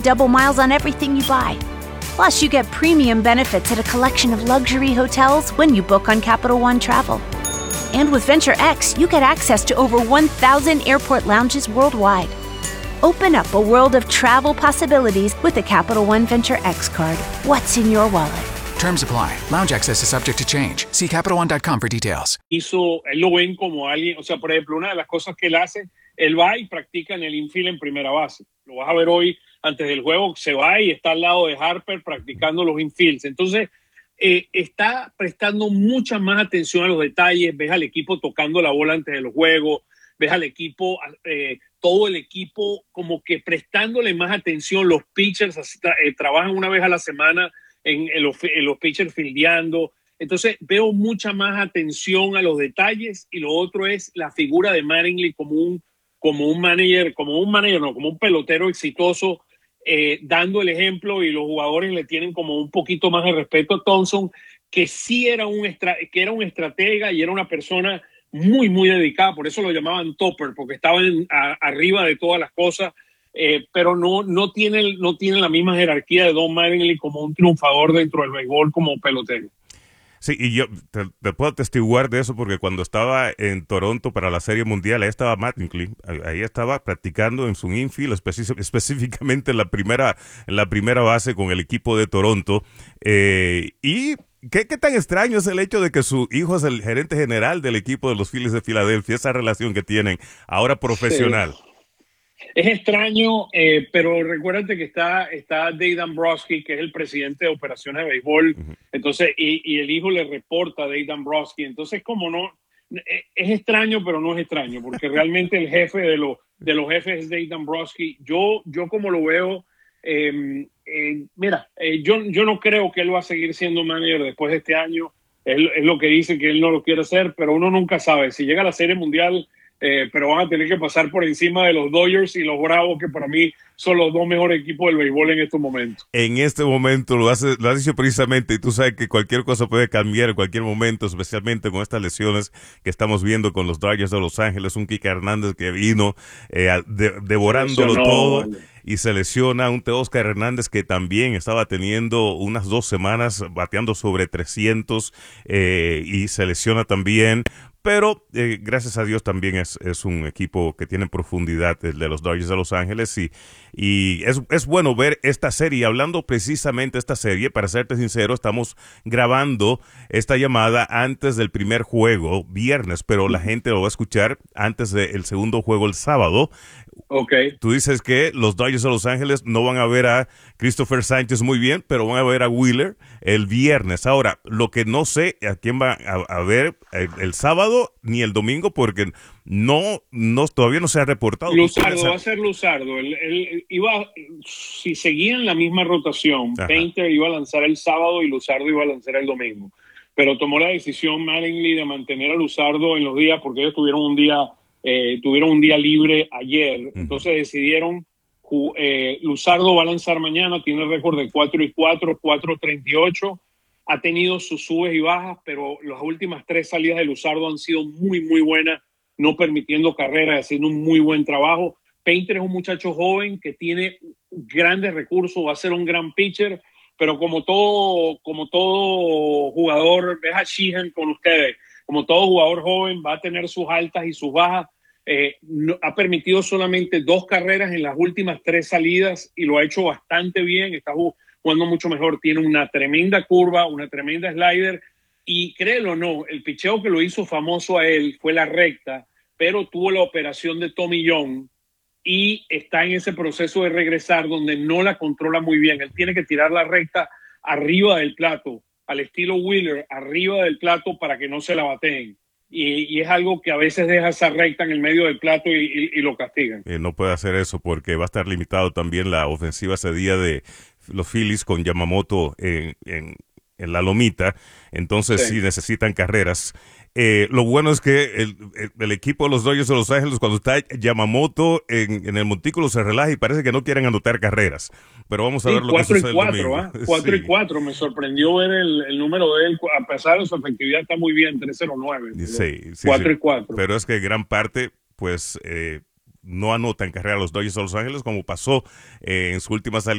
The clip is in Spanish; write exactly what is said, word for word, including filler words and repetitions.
double miles on everything you buy. Plus, you get premium benefits at a collection of luxury hotels when you book on Capital One Travel. And with Venture X, you get access to over one thousand airport lounges worldwide. Open up a world of travel possibilities with the Capital One Venture X card. What's in your wallet? Terms apply. Lounge access is subject to change. See Capital One dot com for details. Hizo, él lo ven como alguien, o sea, por ejemplo, una de las cosas que él hace, él va y practica en el infield en primera base. Lo vas a ver hoy antes del juego, se va y está al lado de Harper practicando los infields. Entonces, eh, está prestando mucha más atención a los detalles. Ves al equipo tocando la bola antes de los juegos, ves al equipo, eh, todo el equipo como que prestándole más atención. Los pitchers eh, trabajan una vez a la semana en, en, los, en los pitchers fildeando. Entonces veo mucha más atención a los detalles, y lo otro es la figura de Mattingly como un, como un manager, como un manager, no, como un pelotero exitoso, eh, dando el ejemplo, y los jugadores le tienen como un poquito más de respeto a Thompson, que sí era un, estra, que era un estratega y era una persona muy, muy dedicada. Por eso lo llamaban topper, porque estaba en, a, arriba de todas las cosas, eh, pero no, no, tiene, no tiene la misma jerarquía de Don Mattingly como un triunfador dentro del béisbol como pelotero. Sí, y yo te, te puedo atestiguar de eso, porque cuando estaba en Toronto para la Serie Mundial, ahí estaba Mattingly, ahí estaba practicando en su infield, especi- específicamente en la primera, en la primera base con el equipo de Toronto, eh, y ¿Qué, ¿Qué tan extraño es el hecho de que su hijo es el gerente general del equipo de los Phillies de Filadelfia, esa relación que tienen ahora profesional? Sí. Es extraño, eh, pero recuérdate que está, está Dave Dombrowski, que es el presidente de operaciones de béisbol, uh-huh. Entonces, y, y el hijo le reporta a Dave Dombrowski. Entonces, como no, es extraño, pero no es extraño, porque realmente el jefe de, lo, de los jefes es Dave Dombrowski. Yo, yo como lo veo, eh, eh, mira, eh, yo, yo no creo que él va a seguir siendo manager después de este año. Es, es lo que dice, que él no lo quiere hacer, pero uno nunca sabe. Si llega a la Serie Mundial, Eh, pero van a tener que pasar por encima de los Dodgers y los Bravos, que para mí son los dos mejores equipos del béisbol en estos momentos. En este momento lo has, lo has dicho precisamente, y tú sabes que cualquier cosa puede cambiar en cualquier momento, especialmente con estas lesiones que estamos viendo con los Dodgers de Los Ángeles. Un Kike Hernández que vino eh, de, devorándolo no, todo vale. Y se lesiona. Un Teóscar Hernández que también estaba teniendo unas dos semanas bateando sobre trescientos eh, y se lesiona también. Pero eh, gracias a Dios también es, es un equipo que tiene profundidad, el de los Dodgers de Los Ángeles, y, y es, es bueno ver esta serie. Hablando precisamente de esta serie, para serte sincero, estamos grabando esta llamada antes del primer juego, viernes, pero la gente lo va a escuchar antes del segundo juego el sábado. Okay. Tú dices que los Dodgers de Los Ángeles no van a ver a Christopher Sánchez muy bien, pero van a ver a Wheeler el viernes. Ahora, lo que no sé a quién va a, a ver el, el sábado ni el domingo, porque no, no todavía no se ha reportado. Luzardo, va a ser Luzardo. Él, él iba, si seguían la misma rotación, Ajá. Painter iba a lanzar el sábado y Luzardo iba a lanzar el domingo. Pero tomó la decisión Mattingly de mantener a Luzardo en los días, porque ellos tuvieron un día Eh, tuvieron un día libre ayer, uh-huh. Entonces decidieron, eh, Luzardo va a lanzar mañana, tiene el récord de cuatro y cuatro, cuatro treinta y ocho, ha tenido sus subes y bajas, pero las últimas tres salidas de Luzardo han sido muy, muy buenas, no permitiendo carreras, haciendo un muy buen trabajo. Painter es un muchacho joven que tiene grandes recursos, va a ser un gran pitcher, pero como todo, como todo jugador, ves a Sheehan con ustedes, como todo jugador joven, va a tener sus altas y sus bajas. Eh, no, ha permitido solamente dos carreras en las últimas tres salidas y lo ha hecho bastante bien. Está jugando mucho mejor. Tiene una tremenda curva, una tremenda slider. Y créelo o no, el picheo que lo hizo famoso a él fue la recta, pero tuvo la operación de Tommy John y está en ese proceso de regresar donde no la controla muy bien. Él tiene que tirar la recta arriba del plato, al estilo Wheeler, arriba del plato para que no se la bateen. Y, y es algo que a veces deja esa recta en el medio del plato y, y, y lo castigan. Eh, no puede hacer eso porque va a estar limitado también la ofensiva ese día de los Phillies con Yamamoto en, en, en la lomita. Entonces sí, sí necesitan carreras. Eh, lo bueno es que el, el, el equipo de los Dodgers de Los Ángeles, cuando está Yamamoto en, en el montículo, se relaja y parece que no quieren anotar carreras. Pero vamos a sí, ver lo que sucede el domingo. ¿eh? cuatro y cuatro, me sorprendió ver el, el número de él, a pesar de su efectividad está muy bien, tres cero nueve. Sí, sí, cuatro sí. y cuatro. Pero es que gran parte, pues, eh, no anotan carrera los Dodgers de Los Ángeles, como pasó eh, en su última salida.